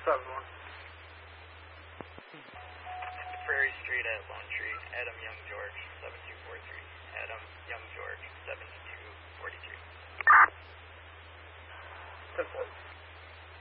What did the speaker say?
7-1. Prairie Street at Lone Tree, Adam Young George, 7243. Adam Young George, 7243. 10-4.